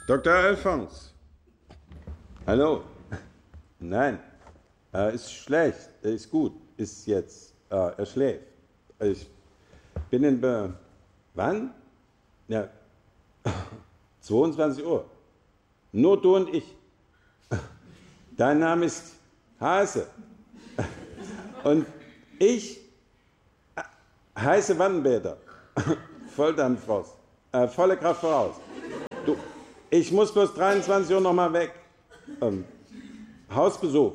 Dr. Alphons. Hallo. Nein, ist schlecht, ist gut, ist jetzt, er schläft. Ich bin wann? Ja, 22 Uhr. Nur du und ich. Dein Name ist Hase. Und ich heiße Wannenbäder. Volldampfrost. Volle Kraft voraus. Du, ich muss bloß 23 Uhr noch mal weg. Hausbesuch.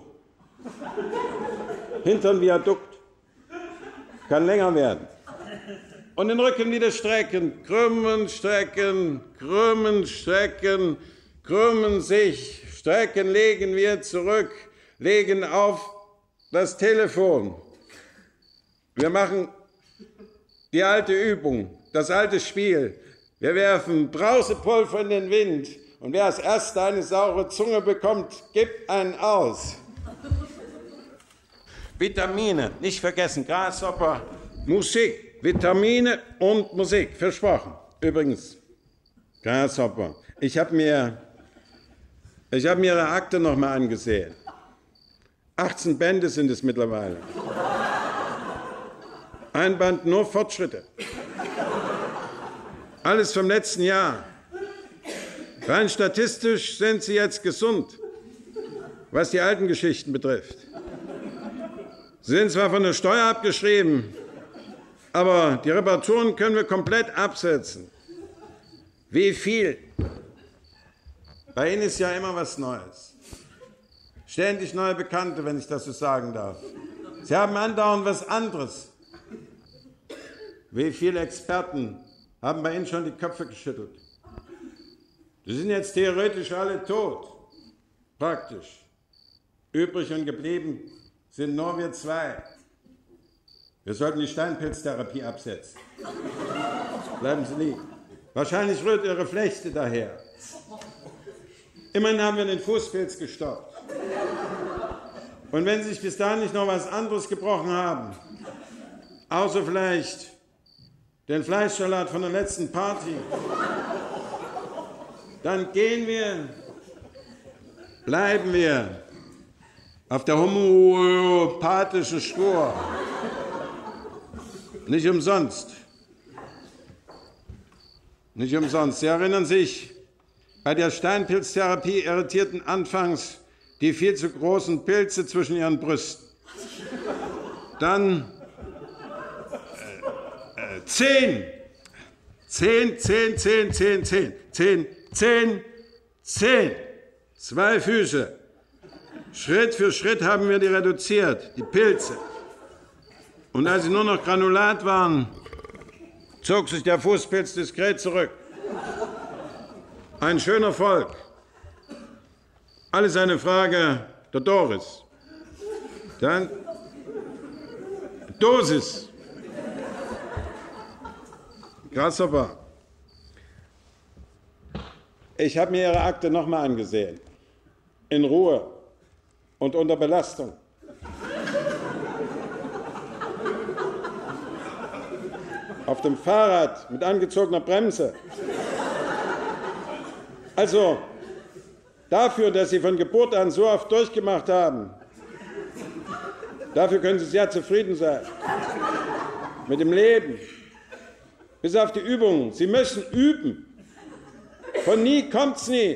Hintern Viadukt. Kann länger werden. Und den Rücken wieder strecken. Krümmen, strecken, krümmen, strecken, krümmen sich. Strecken, legen wir zurück. Legen auf das Telefon. Wir machen die alte Übung, das alte Spiel. Wir werfen Brausepulver in den Wind. Und wer als Erster eine saure Zunge bekommt, gibt einen aus. Vitamine, nicht vergessen, Grashopper, Musik, Vitamine und Musik, versprochen. Übrigens, Grashopper, ich habe mir Ihre Akte noch mal angesehen. 18 Bände sind es mittlerweile. Ein Band nur Fortschritte. Alles vom letzten Jahr. Rein statistisch sind Sie jetzt gesund, was die alten Geschichten betrifft. Sie sind zwar von der Steuer abgeschrieben, aber die Reparaturen können wir komplett absetzen. Wie viel? Bei Ihnen ist ja immer was Neues. Ständig neue Bekannte, wenn ich das so sagen darf. Sie haben andauernd was anderes. Wie viele Experten haben bei Ihnen schon die Köpfe geschüttelt? Die sind jetzt theoretisch alle tot, praktisch. Übrig und geblieben sind nur wir zwei. Wir sollten die Steinpilztherapie absetzen. Bleiben Sie liegen. Wahrscheinlich rührt Ihre Flechte daher. Immerhin haben wir den Fußpilz gestoppt. Und wenn Sie sich bis dahin nicht noch was anderes gebrochen haben, außer vielleicht den Fleischsalat von der letzten Party, dann bleiben wir auf der homöopathischen Spur. Nicht umsonst. Nicht umsonst. Sie erinnern sich, bei der Steinpilztherapie irritierten anfangs die viel zu großen Pilze zwischen ihren Brüsten. Dann 10. 2 Füße. Schritt für Schritt haben wir die reduziert, die Pilze. Und als sie nur noch Granulat waren, zog sich der Fußpilz diskret zurück. Ein schöner Volk. Alles eine Frage der Doris. Dann Dosis. Grashopper. Ich habe mir Ihre Akte noch mal angesehen. In Ruhe und unter Belastung. Auf dem Fahrrad mit angezogener Bremse. Also, dafür, dass Sie von Geburt an so oft durchgemacht haben, dafür können Sie sehr zufrieden sein. Mit dem Leben. Bis auf die Übungen. Sie müssen üben. Von nie kommt's nie.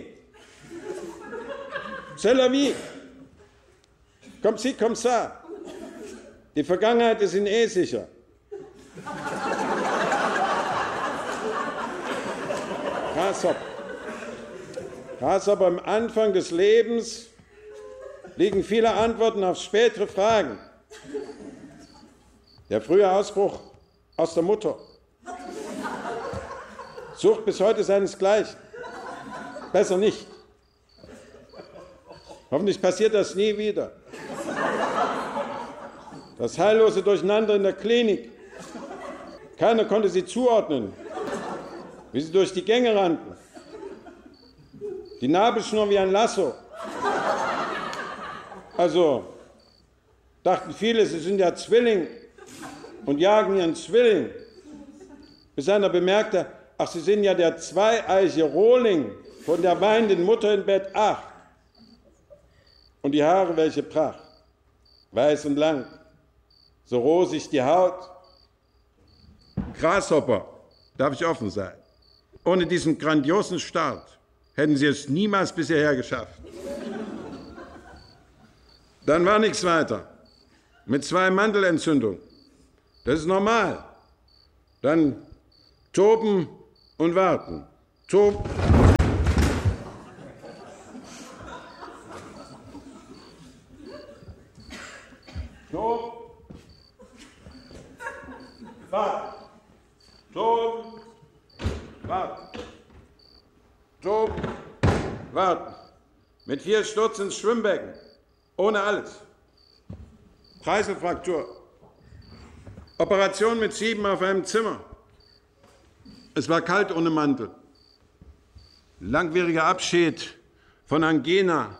C'est la vie. Comme ci, comme ça. Die Vergangenheit ist Ihnen eh sicher. Grashopper, am Anfang des Lebens liegen viele Antworten auf spätere Fragen. Der frühe Ausbruch aus der Mutter sucht bis heute seinesgleichen. Besser nicht. Hoffentlich passiert das nie wieder. Das heillose Durcheinander in der Klinik. Keiner konnte sie zuordnen, wie sie durch die Gänge rannten. Die Nabelschnur wie ein Lasso. Also dachten viele, sie sind ja Zwilling und jagen ihren Zwilling. Bis einer bemerkte, ach, Sie sind ja der zweieiche Rohling. von der weinenden Mutter im Bett 8. Und die Haare, welche Pracht, weiß und lang, so rosig die Haut. Grashopper, darf ich offen sein. Ohne diesen grandiosen Start hätten Sie es niemals bisher geschafft. Dann war nichts weiter. Mit 2 Mandelentzündungen. Das ist normal. Dann toben und warten. Tob. Tob. Warten. Tob. Warten. Tob. Warten. Mit 4 Sturz ins Schwimmbecken. Ohne alles. Kreiselfraktur. Operation mit 7 auf einem Zimmer. Es war kalt ohne Mantel. Langwieriger Abschied von Angina.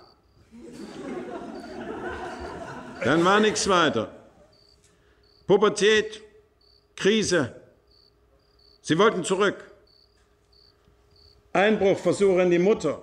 Dann war nichts weiter. Pubertät, Krise. Sie wollten zurück. Einbruchversuche in die Mutter.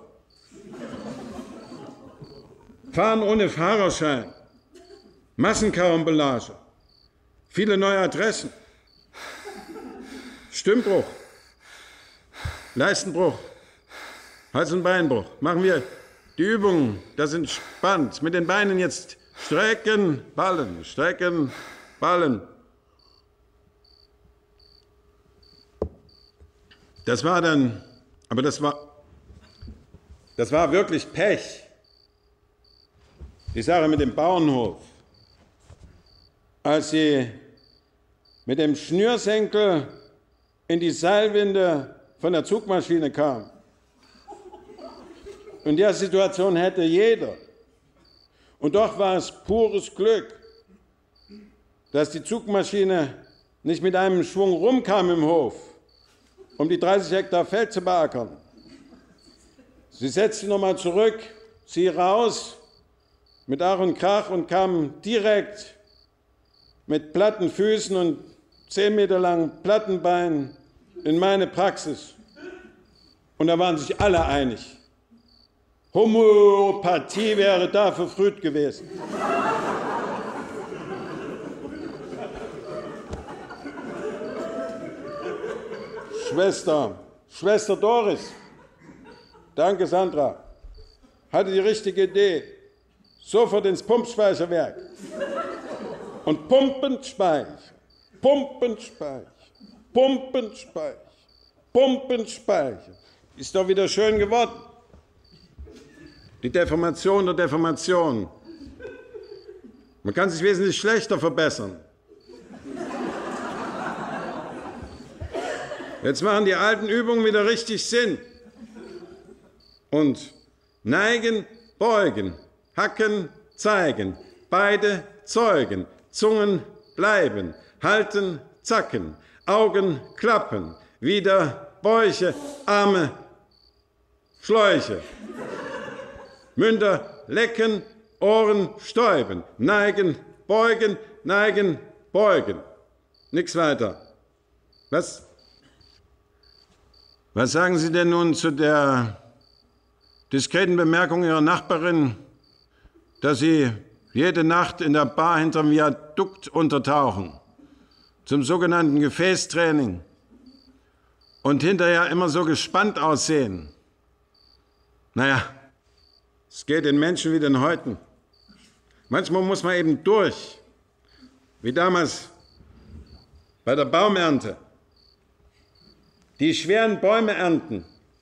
Fahren ohne Fahrerschein. Massenkarambolage. Viele neue Adressen. Stimmbruch. Leistenbruch. Hals- und Beinbruch. Machen wir die Übungen. Das entspannt. Mit den Beinen jetzt strecken, ballen, strecken, ballen. Das war dann, aber das war wirklich Pech. Die Sache mit dem Bauernhof. Als sie mit dem Schnürsenkel in die Seilwinde von der Zugmaschine kam. In der Situation hätte jeder. Und doch war es pures Glück, dass die Zugmaschine nicht mit einem Schwung rumkam im Hof, um die 30 Hektar Feld zu beackern. Sie setzte nochmal zurück, sie raus, mit Ach und Krach und kam direkt mit platten Füßen und 10 Meter langen Plattenbeinen in meine Praxis. Und da waren sich alle einig. Homöopathie wäre da verfrüht gewesen. Schwester Doris, danke Sandra, hatte die richtige Idee. Sofort ins Pumpspeicherwerk. Und Pumpenspeicher, Pumpenspeicher, Pumpenspeicher, Pumpenspeicher. Ist doch wieder schön geworden. Die Deformation der Deformation. Man kann sich wesentlich schlechter verbessern. Jetzt machen die alten Übungen wieder richtig Sinn. Und neigen, beugen, hacken, zeigen, beide zeugen, Zungen bleiben, halten, zacken, Augen klappen, wieder Bäuche, Arme, Schläuche, Münder lecken, Ohren stäuben, neigen, beugen. Nichts weiter. Was sagen Sie denn nun zu der diskreten Bemerkung Ihrer Nachbarin, dass Sie jede Nacht in der Bar hinterm Viadukt untertauchen, zum sogenannten Gefäßtraining und hinterher immer so gespannt aussehen? Naja, es geht den Menschen wie den Häuten. Manchmal muss man eben durch, wie damals bei der Baumernte. Die schweren Bäume ernten,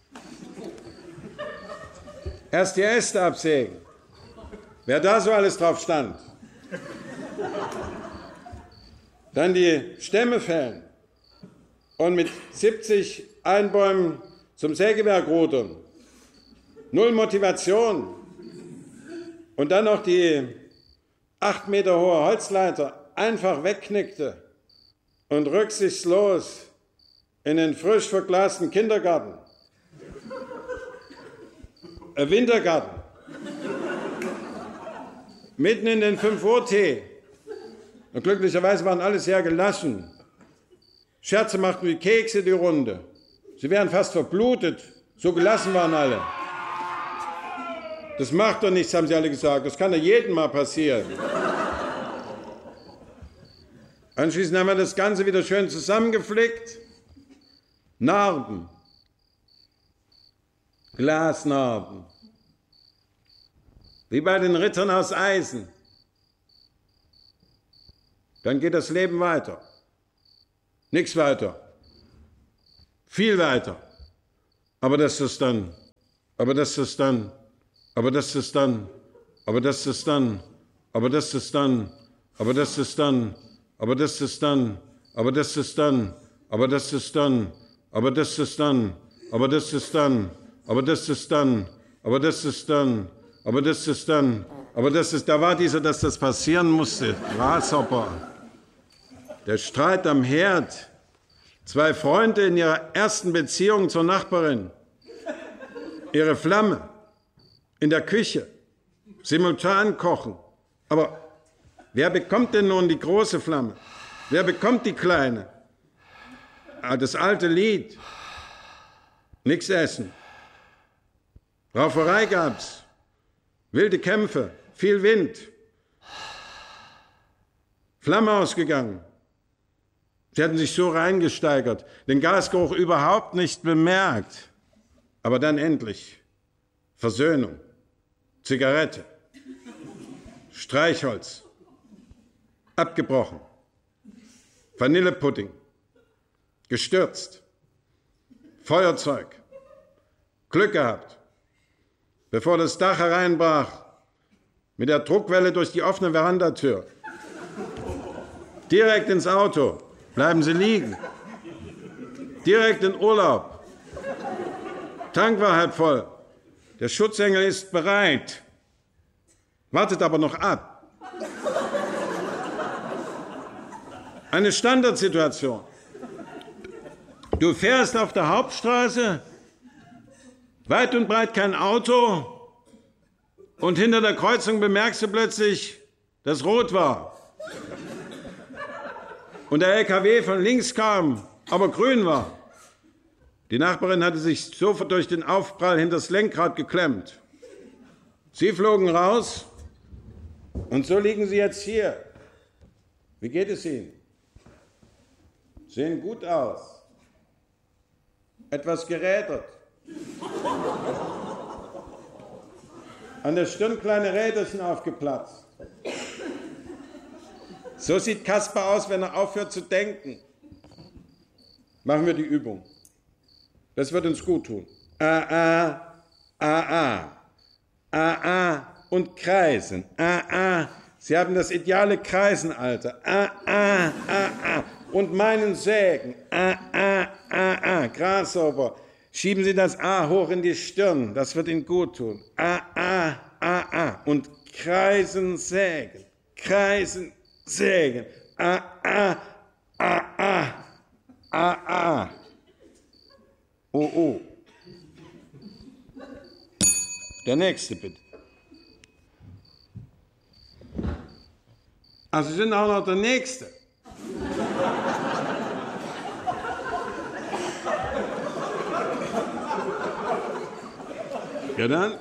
erst die Äste absägen. Wer da so alles drauf stand. Dann die Stämme fällen und mit 70 Einbäumen zum Sägewerk rudern. Null Motivation. Und dann noch die 8 Meter hohe Holzleiter einfach wegknickte und rücksichtslos in den frisch verglasten Kindergarten. Wintergarten. Mitten in den 5 Uhr Tee. Und glücklicherweise waren alle sehr gelassen. Scherze machten wie Kekse die Runde. Sie wären fast verblutet, So gelassen waren alle. Das macht doch nichts, haben sie alle gesagt. Das kann doch jedem mal passieren. Anschließend haben wir das Ganze wieder schön zusammengeflickt. Narben. Glasnarben. Wie bei den Rittern aus Eisen. Dann geht das Leben weiter. Nichts weiter. Viel weiter. Aber das ist dann. Aber das ist dann. Aber das ist dann. Aber das ist dann. Aber das ist dann. Aber das ist dann. Aber das ist dann. Aber das ist dann. Aber das ist dann. Aber das ist dann. Aber das ist dann. Aber das ist dann. Aber das ist dann. Aber das ist dann. Aber das ist, da war dieser, dass das passieren musste. Grashopper. Der Streit am Herd. 2 Freunde in ihrer ersten Beziehung zur Nachbarin. Ihre Flamme. In der Küche. Simultan kochen. Aber wer bekommt denn nun die große Flamme? Wer bekommt die kleine? Das alte Lied. Nichts essen. Rauferei gab's. Wilde Kämpfe. Viel Wind. Flamme ausgegangen. Sie hatten sich so reingesteigert, den Gasgeruch überhaupt nicht bemerkt. Aber dann endlich Versöhnung, Zigarette, Streichholz, abgebrochen, Vanillepudding, gestürzt, Feuerzeug, Glück gehabt, bevor das Dach hereinbrach, mit der Druckwelle durch die offene Verandatür, direkt ins Auto. Bleiben Sie liegen. Direkt in Urlaub. Tank war halb voll. Der Schutzengel ist bereit. Wartet aber noch ab. Eine Standardsituation. Du fährst auf der Hauptstraße, weit und breit kein Auto, und hinter der Kreuzung bemerkst du plötzlich, dass rot war. Und der LKW von links kam, aber grün war. Die Nachbarin hatte sich sofort durch den Aufprall hinters Lenkrad geklemmt. Sie flogen raus und so liegen sie jetzt hier. Wie geht es Ihnen? Sehen gut aus. Etwas gerädert. An der Stirn kleine Räderchen aufgeplatzt. So sieht Kaspar aus, wenn er aufhört zu denken. Machen wir die Übung. Das wird uns gut tun. Und kreisen. Sie haben das ideale Kreisenalter. Und meinen Sägen. Grashopper. Schieben Sie das A hoch in die Stirn. Das wird Ihnen gut tun. Und kreisen, sägen. Kreisen, sägen. Oh. Der nächste, bitte. Also Sie sind auch noch der Nächste. Ja dann.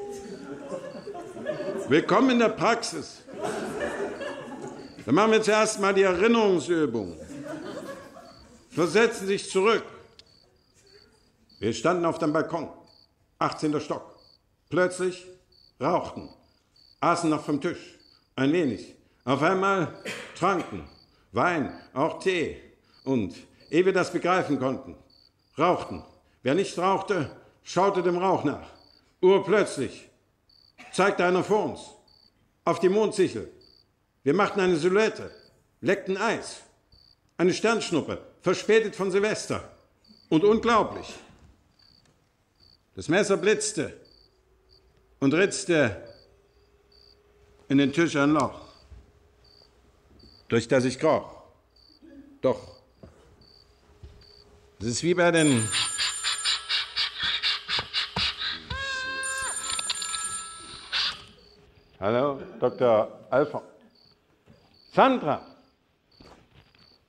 Willkommen in der Praxis. Dann machen wir zuerst mal die Erinnerungsübung. Versetzen Sie sich zurück. Wir standen auf dem Balkon, 18. Stock. Plötzlich rauchten, aßen noch vom Tisch, ein wenig. Auf einmal tranken, Wein, auch Tee. Und ehe wir das begreifen konnten, rauchten. Wer nicht rauchte, schaute dem Rauch nach. Urplötzlich zeigte einer vor uns, auf die Mondsichel. Wir machten eine Silhouette, leckten Eis. Eine Sternschnuppe, verspätet von Silvester. Und unglaublich. Das Messer blitzte und ritzte in den Tisch ein Loch, durch das ich kroch. Doch, es ist wie bei den... Hallo, Dr. Alfons. Sandra.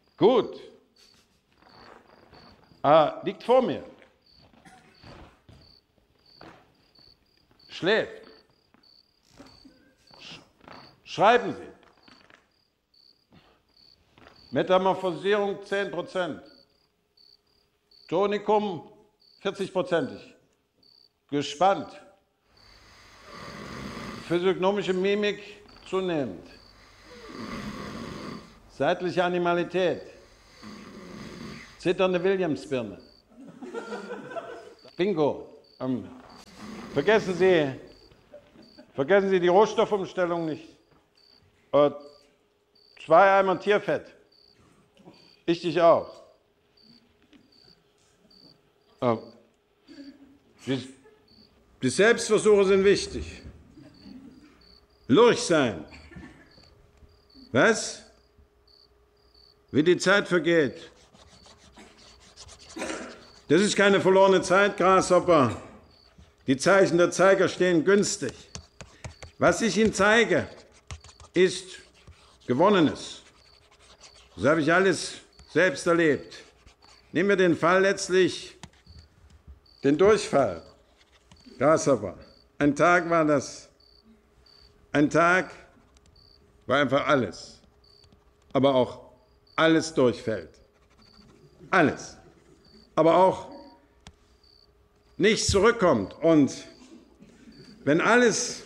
Gut. Liegt vor mir. schläft. Schreiben Sie. Metamorphosierung 10%. Tonikum 40%. Gespannt. Physiognomische Mimik zunehmend. Seitliche Animalität. Zitternde Williamsbirne. Bingo. Vergessen Sie die Rohstoffumstellung nicht. 2 Eimer Tierfett. Wichtig auch. Die Selbstversuche sind wichtig. Lurch sein. Was? Wie die Zeit vergeht. Das ist keine verlorene Zeit, Grashopper. Die Zeichen der Zeiger stehen günstig. Was ich Ihnen zeige, ist Gewonnenes. Das habe ich alles selbst erlebt. Nehmen wir den Fall letztlich, den Durchfall. Grashopper. Ein Tag war das. Ein Tag war einfach alles. Aber auch alles durchfällt. Alles. Aber auch nichts zurückkommt. Und wenn alles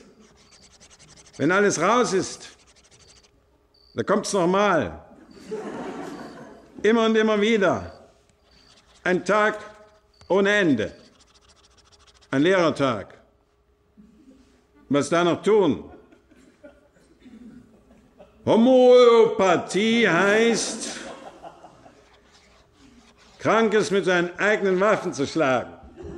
raus ist, dann kommt es nochmal. Immer und immer wieder. Ein Tag ohne Ende. Ein leerer Tag. Was da noch tun? Homöopathie heißt, Krankes mit seinen eigenen Waffen zu schlagen.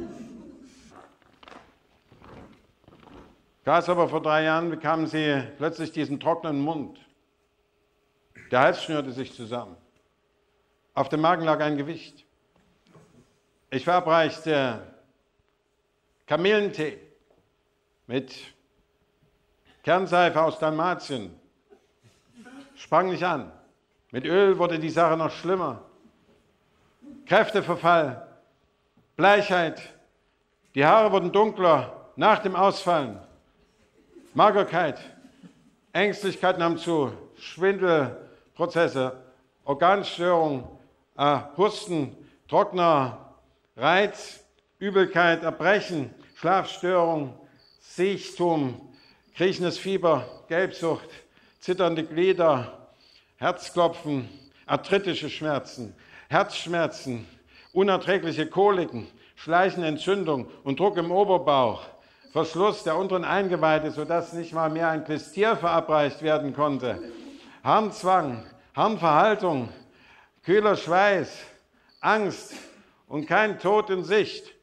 Grashopper, vor 3 Jahren bekamen Sie plötzlich diesen trockenen Mund. Der Hals schnürte sich zusammen. Auf dem Magen lag ein Gewicht. Ich verabreichte Kamillentee mit Kernseife aus Dalmatien. Sprang nicht an. Mit Öl wurde die Sache noch schlimmer. Kräfteverfall, Bleichheit, die Haare wurden dunkler nach dem Ausfallen. Magerkeit, Ängstlichkeit nahm zu, Schwindelprozesse, Organstörung, Husten, trockener Reiz, Übelkeit, Erbrechen, Schlafstörung, Siechtum, kriechendes Fieber, Gelbsucht, zitternde Glieder, Herzklopfen, arthritische Schmerzen, Herzschmerzen, unerträgliche Koliken, schleichende Entzündung und Druck im Oberbauch, Verschluss der unteren Eingeweide, sodass nicht mal mehr ein Klistier verabreicht werden konnte, Harnzwang, Harnverhaltung, kühler Schweiß, Angst und kein Tod in Sicht.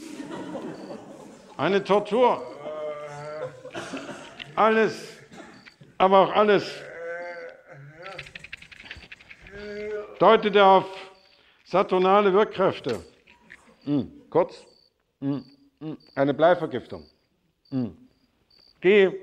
Eine Tortur. Alles, aber auch alles deutete auf saturnale Wirkkräfte. Kurz, eine Bleivergiftung. Die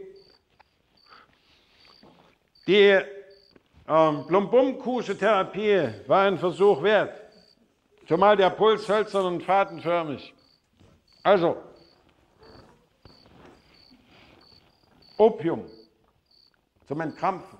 Plumbum-Kusche-Therapie war ein Versuch wert, zumal der Puls hölzern und fadenförmig. Also, Opium zum Entkrampfen,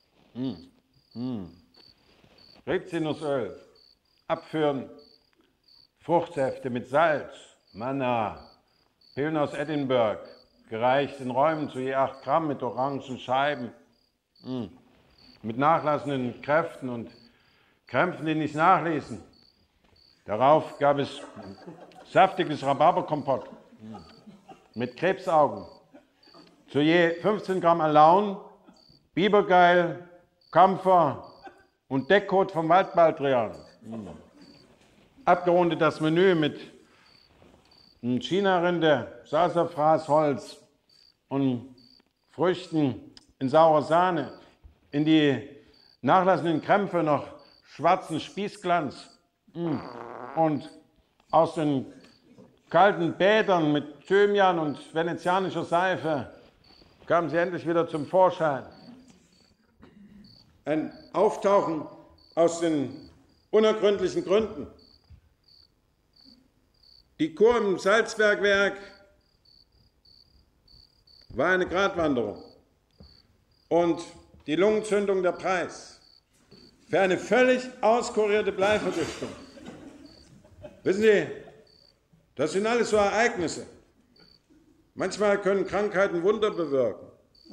Rizinusöl, abführen, Fruchtsäfte mit Salz, Manna, Pillen aus Edinburgh, gereicht in Räumen zu je 8 Gramm mit Orangenscheiben, mit nachlassenden Kräften und Krämpfen, die nicht nachließen. Darauf gab es saftiges Rhabarberkompott mit Krebsaugen, zu je 15 Gramm Alaun, Bibergeil, Kampfer und Deckkot vom Waldbaldrian. Abgerundet das Menü mit China-Rinde, Sassafrasholz und Früchten in saurer Sahne. In die nachlassenden Krämpfe noch schwarzen Spießglanz. Und aus den kalten Bädern mit Thymian und venezianischer Seife kamen sie endlich wieder zum Vorschein. Ein Auftauchen aus den unergründlichen Gründen. Die Kur im Salzbergwerk war eine Gratwanderung und die Lungenzündung der Preis für eine völlig auskurierte Bleivergiftung. Wissen Sie, das sind alles so Ereignisse. Manchmal können Krankheiten Wunder bewirken.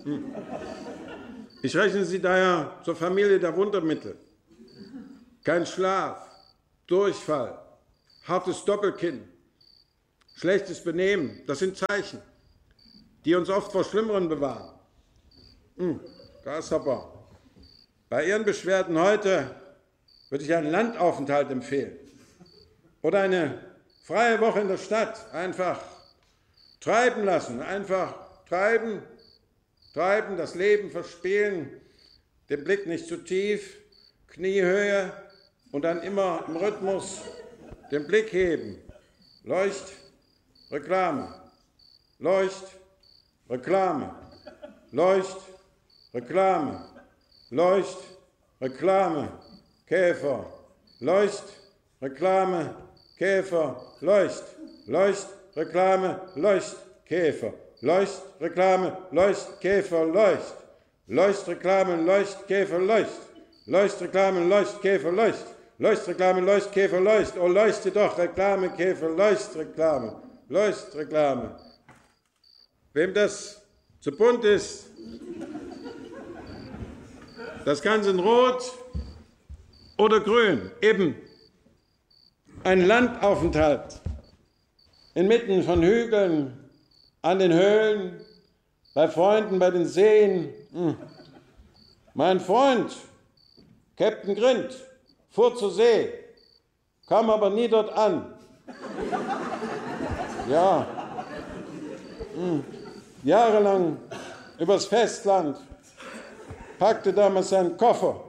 Ich rechne sie daher zur Familie der Wundermittel. Kein Schlaf, Durchfall, hartes Doppelkinn, schlechtes Benehmen, das sind Zeichen, die uns oft vor Schlimmeren bewahren. Grasshopper. Bei Ihren Beschwerden heute würde ich einen Landaufenthalt empfehlen oder eine freie Woche in der Stadt. Einfach treiben lassen, einfach treiben, das Leben verspielen, den Blick nicht zu tief, Kniehöhe und dann immer im Rhythmus den Blick heben. Leucht, Reklame, Leucht, Reklame, Leucht, Reklame, Leucht, Reklame, Käfer, Leucht, Reklame, Käfer, Leucht, Leucht, Reklame, Leucht, Käfer, Leucht, Reklame, Leucht, Käfer, Leucht, Leucht, Reklame, Leucht, Käfer, Leucht, Leucht, Reklame, Leucht, Käfer, Leucht, Leucht, Reklame, Leucht, Käfer, Leucht, oh leuchte doch, Reklame, Käfer, Leucht, Reklame, Leucht, Reklame. Wem das zu bunt ist, das Ganze in Rot oder Grün, eben ein Landaufenthalt inmitten von Hügeln, an den Höhlen, bei Freunden, bei den Seen. Mein Freund, Captain Grint, fuhr zur See, kam aber nie dort an. Ja, jahrelang übers Festland, packte damals seinen Koffer,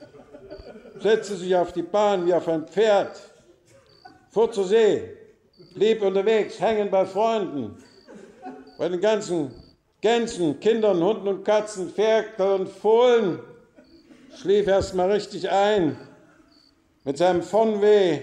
setzte sich auf die Bahn wie auf ein Pferd, fuhr zur See, blieb unterwegs, hängen bei Freunden, bei den ganzen Gänsen, Kindern, Hunden und Katzen, Ferkeln und Fohlen, schlief erst mal richtig ein mit seinem Fonnweh,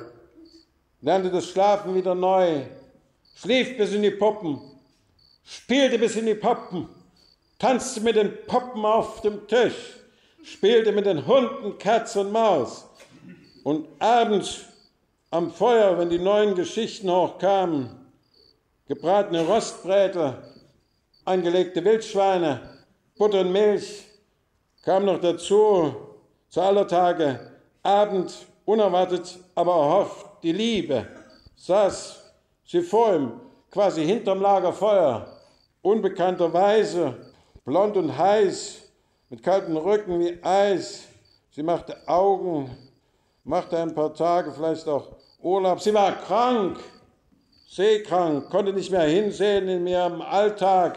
lernte das Schlafen wieder neu, schlief bis in die Puppen, spielte bis in die Puppen, tanzte mit den Puppen auf dem Tisch, spielte mit den Hunden Katz und Maus. Und abends am Feuer, wenn die neuen Geschichten hochkamen, gebratene Rostbrätel, eingelegte Wildschweine, Butter und Milch, kam noch dazu, zu aller Tage, Abend, unerwartet, aber erhofft, die Liebe, saß sie vor ihm, quasi hinterm Lagerfeuer, unbekannterweise, blond und heiß, mit kaltem Rücken wie Eis. Sie machte Augen, machte ein paar Tage vielleicht auch Urlaub. Sie war krank, seekrank, konnte nicht mehr hinsehen in ihrem Alltag,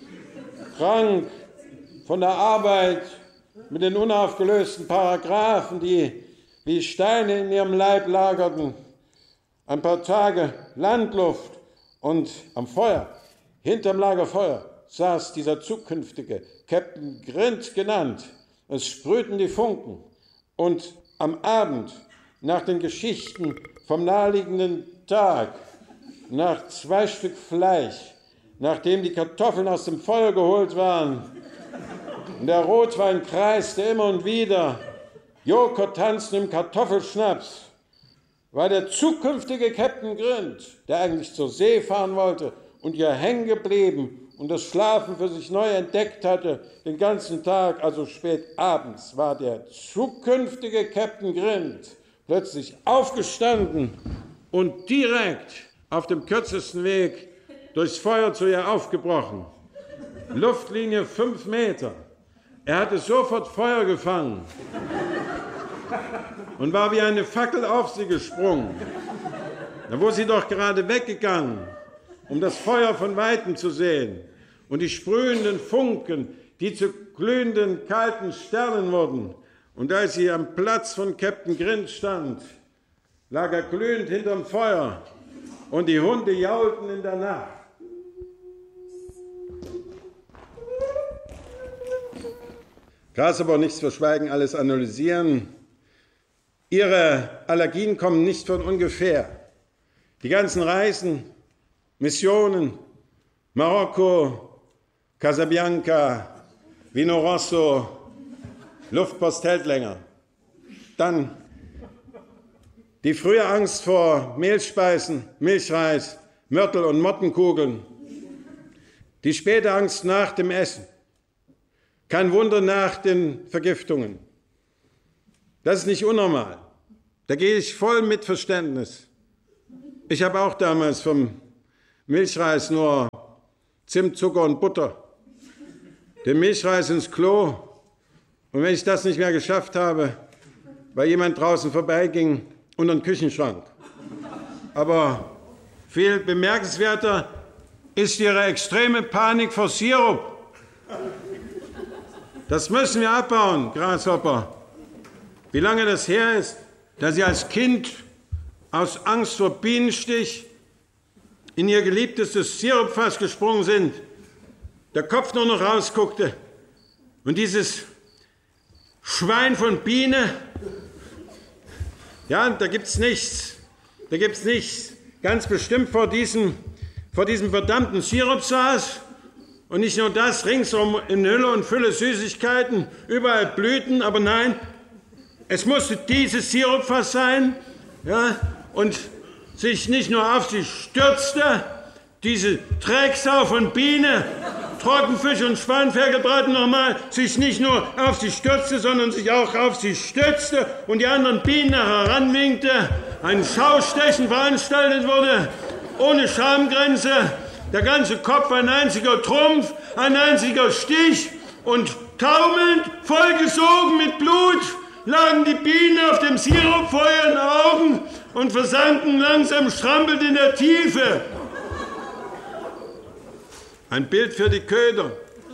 krank von der Arbeit mit den unaufgelösten Paragraphen, die wie Steine in ihrem Leib lagerten. Ein paar Tage Landluft und am Feuer, hinterm Lagerfeuer, saß dieser zukünftige, Captain Grint genannt. Es sprühten die Funken. Und am Abend, nach den Geschichten vom naheliegenden Tag, nach 2 Stück Fleisch, nachdem die Kartoffeln aus dem Feuer geholt waren, und der Rotwein kreiste immer und wieder, Joker tanzten im Kartoffelschnaps, war der zukünftige Captain Grint, der eigentlich zur See fahren wollte und hier hängen geblieben und das Schlafen für sich neu entdeckt hatte, den ganzen Tag, also spät abends, war der zukünftige Captain Grint plötzlich aufgestanden und direkt auf dem kürzesten Weg durchs Feuer zu ihr aufgebrochen. Luftlinie 5 Meter. Er hatte sofort Feuer gefangen und war wie eine Fackel auf sie gesprungen. Da war sie doch gerade weggegangen, um das Feuer von Weitem zu sehen und die sprühenden Funken, die zu glühenden, kalten Sternen wurden. Und als sie am Platz von Captain Grint stand, lag er glühend hinterm Feuer und die Hunde jaulten in der Nacht. Gras aber nichts verschweigen, alles analysieren. Ihre Allergien kommen nicht von ungefähr. Die ganzen Reisen, Missionen, Marokko, Casabianca, Vino Rosso, Luftpost hält länger. Dann die frühe Angst vor Mehlspeisen, Milchreis, Mörtel und Mottenkugeln. Die späte Angst nach dem Essen. Kein Wunder nach den Vergiftungen. Das ist nicht unnormal. Da gehe ich voll mit Verständnis. Ich habe auch damals vom Milchreis nur Zimt, Zucker und Butter. Den Milchreis ins Klo. Und wenn ich das nicht mehr geschafft habe, weil jemand draußen vorbeiging, unter den Küchenschrank. Aber viel bemerkenswerter ist Ihre extreme Panik vor Sirup. Das müssen wir abbauen, Grasshopper. Wie lange das her ist, dass Sie als Kind aus Angst vor Bienenstich in Ihr geliebtestes Sirupfass gesprungen sind, der Kopf nur noch rausguckte und dieses Schwein von Biene, ja, da gibt's nichts. Da gibt's nichts. Ganz bestimmt vor diesem verdammten Sirup saß. Und nicht nur das, ringsum in Hülle und Fülle Süßigkeiten, überall Blüten, aber nein, es musste dieses Sirupfass sein, ja, und sich nicht nur auf sie stürzte, diese Drecksau von Biene, Trockenfisch und Spanferkelbraten nochmal, sich nicht nur auf sie stürzte, sondern sich auch auf sie stützte und die anderen Bienen nachher heranwinkte, ein Schaustechen veranstaltet wurde, ohne Schamgrenze, der ganze Kopf ein einziger Trumpf, ein einziger Stich und taumelnd, vollgesogen mit Blut, lagen die Bienen auf dem Sirup vor ihren Augen und versanken langsam strampelnd in der Tiefe. Ein Bild für die Köder.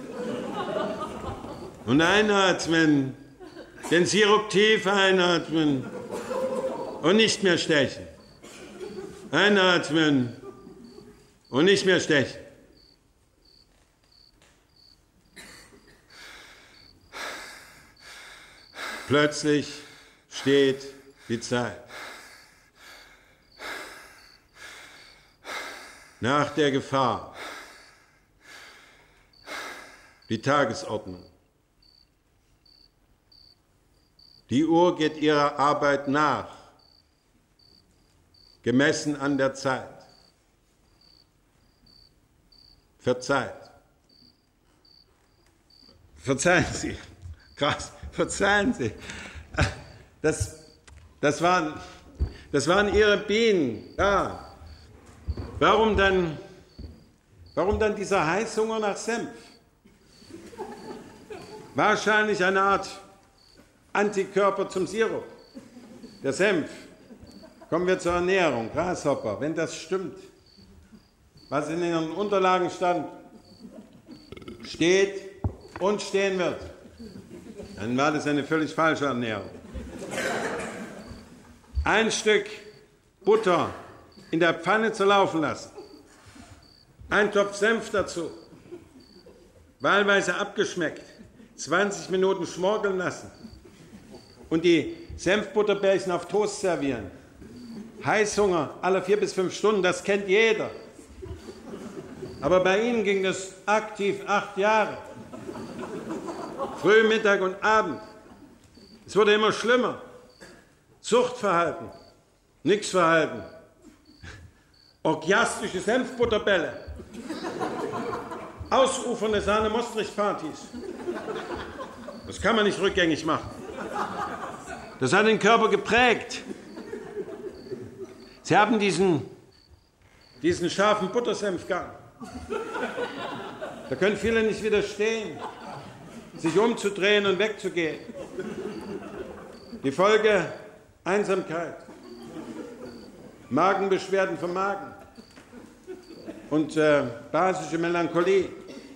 Und einatmen, den Sirup tief einatmen und nicht mehr stechen. Einatmen und nicht mehr stechen. Plötzlich steht die Zeit. Nach der Gefahr. Die Tagesordnung. Die Uhr geht ihrer Arbeit nach, gemessen an der Zeit. Verzeiht. Verzeihen Sie. Krass, verzeihen Sie. Das waren Ihre Bienen. Ja. Warum dann dieser Heißhunger nach Senf? Wahrscheinlich eine Art Antikörper zum Sirup. Der Senf. Kommen wir zur Ernährung. Grashopper, wenn das stimmt, was in Ihren Unterlagen stand, steht und stehen wird, dann war das eine völlig falsche Ernährung. Ein Stück Butter in der Pfanne zu laufen lassen, ein Topf Senf dazu, wahlweise abgeschmeckt, 20 Minuten schmorgeln lassen und die Senfbutterbällchen auf Toast servieren. Heißhunger alle 4 bis 5 Stunden, das kennt jeder. Aber bei Ihnen ging das aktiv 8 Jahre. Früh, Mittag und Abend. Es wurde immer schlimmer. Suchtverhalten, Nixverhalten, orgiastische Senfbutterbälle, ausufernde Sahne-Mostrich-Partys. Das kann man nicht rückgängig machen. Das hat den Körper geprägt. Sie haben diesen scharfen Buttersenfgang. Da können viele nicht widerstehen, sich umzudrehen und wegzugehen. Die Folge: Einsamkeit, Magenbeschwerden vom Magen und basische Melancholie.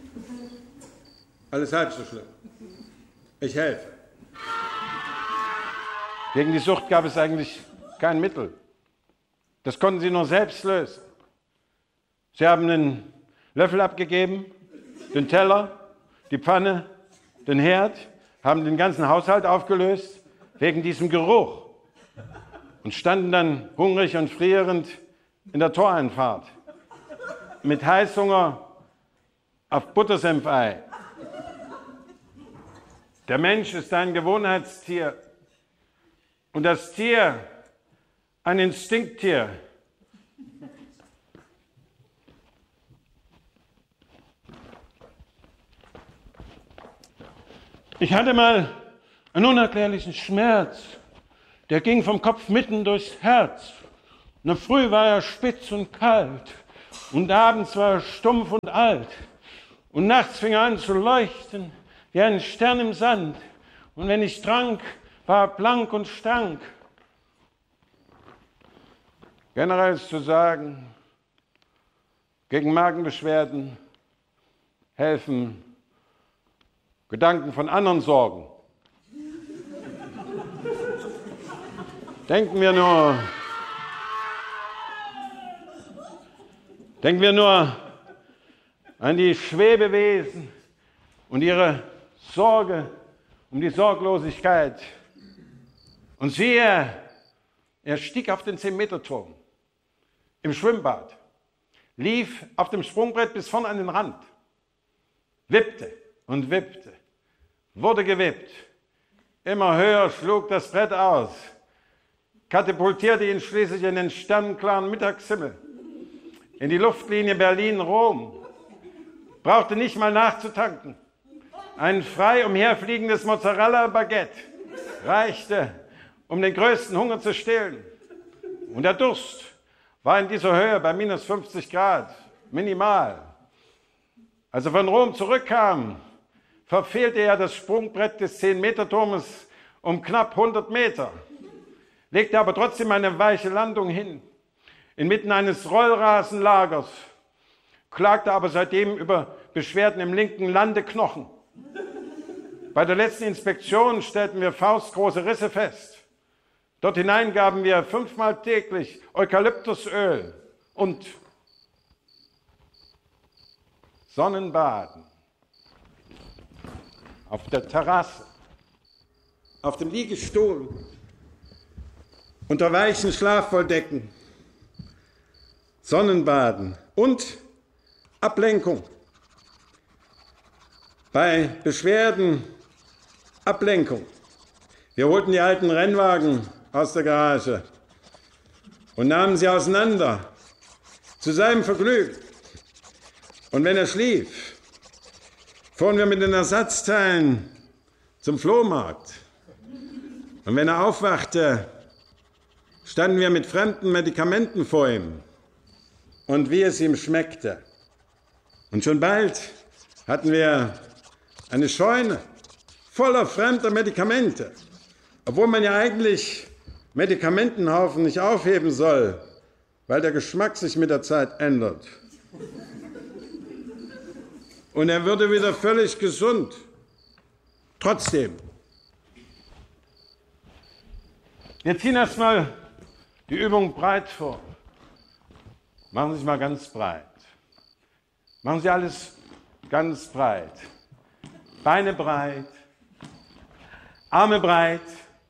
Alles halb so schlimm. Ich helfe. Gegen die Sucht gab es eigentlich kein Mittel. Das konnten Sie nur selbst lösen. Sie haben einen Löffel abgegeben, den Teller, die Pfanne, den Herd, haben den ganzen Haushalt aufgelöst wegen diesem Geruch und standen dann hungrig und frierend in der Toreinfahrt mit Heißhunger auf Buttersenfei. Der Mensch ist ein Gewohnheitstier und das Tier ein Instinkttier. Ich hatte mal einen unerklärlichen Schmerz, der ging vom Kopf mitten durchs Herz. Und früh war er spitz und kalt und abends war er stumpf und alt. Und nachts fing er an zu leuchten wie ein Stern im Sand. Und wenn ich trank, war er blank und stank. Generell ist zu sagen, gegen Magenbeschwerden helfen Gedanken von anderen Sorgen. Denken wir nur an die Schwebewesen und ihre Sorge um die Sorglosigkeit. Und siehe, er stieg auf den 10-Meter-Turm im Schwimmbad, lief auf dem Sprungbrett bis vorne an den Rand, wippte und wippte, wurde gewippt. Immer höher schlug das Brett aus, katapultierte ihn schließlich in den sternenklaren Mittagshimmel, in die Luftlinie Berlin-Rom, brauchte nicht mal nachzutanken. Ein frei umherfliegendes Mozzarella-Baguette reichte, um den größten Hunger zu stillen. Und der Durst war in dieser Höhe bei minus 50 Grad minimal. Als er von Rom zurückkam, verfehlte er das Sprungbrett des 10-Meter-Turmes um knapp 100 Meter, legte aber trotzdem eine weiche Landung hin, inmitten eines Rollrasenlagers, klagte aber seitdem über Beschwerden im linken Landeknochen. Bei der letzten Inspektion stellten wir faustgroße Risse fest. Dort hinein gaben wir 5-mal täglich Eukalyptusöl und Sonnenbaden auf der Terrasse, auf dem Liegestuhl, unter weichen Schlafwolldecken, Sonnenbaden und Ablenkung. Bei Beschwerden Ablenkung. Wir holten die alten Rennwagen aus der Garage und nahmen sie auseinander, zu seinem Vergnügen. Und wenn er schlief, fuhren wir mit den Ersatzteilen zum Flohmarkt. Und wenn er aufwachte, standen wir mit fremden Medikamenten vor ihm und wie es ihm schmeckte. Und schon bald hatten wir eine Scheune voller fremder Medikamente, obwohl man ja eigentlich Medikamentenhaufen nicht aufheben soll, weil der Geschmack sich mit der Zeit ändert. Und er würde wieder völlig gesund. Trotzdem. Wir ziehen erstmal die Übung breit vor. Machen Sie sich mal ganz breit. Machen Sie alles ganz breit. Beine breit, Arme breit,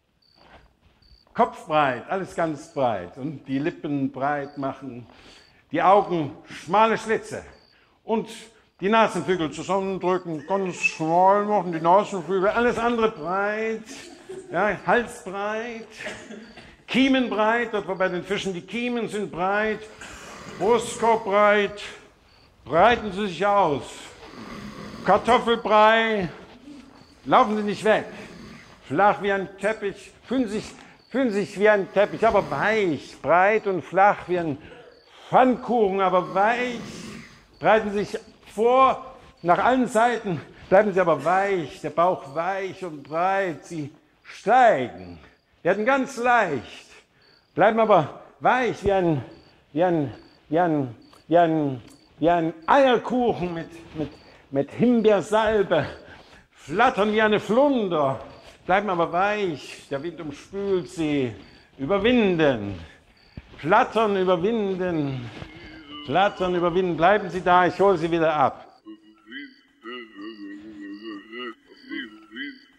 Kopf breit, alles ganz breit. Und die Lippen breit machen, die Augen schmale Schlitze und die Nasenflügel zusammendrücken, ganz schmal machen, die Nasenflügel, alles andere breit, ja, Hals breit, Kiemen breit, dort wo bei den Fischen die Kiemen sind breit, Brustkorb breit, breiten Sie sich aus. Kartoffelbrei, laufen Sie nicht weg, flach wie ein Teppich, fühlen sich wie ein Teppich, aber weich, breit und flach wie ein Pfannkuchen, aber weich, breiten Sie sich vor, nach allen Seiten, bleiben Sie aber weich, der Bauch weich und breit, Sie steigen, werden ganz leicht, bleiben aber weich wie ein Eierkuchen mit Himbeersalbe, flattern wie eine Flunder, bleiben aber weich, der Wind umspült sie, überwinden, flattern, überwinden, bleiben Sie da, ich hole Sie wieder ab.